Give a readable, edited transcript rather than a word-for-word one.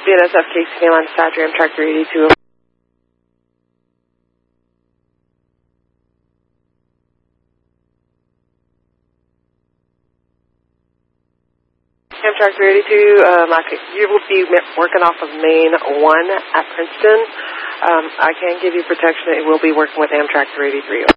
BNSF KCM on dispatcher, Amtrak 382. Amtrak 382, you will be working off of Main 1 at Princeton. I can give you protection. It will be working with Amtrak 383.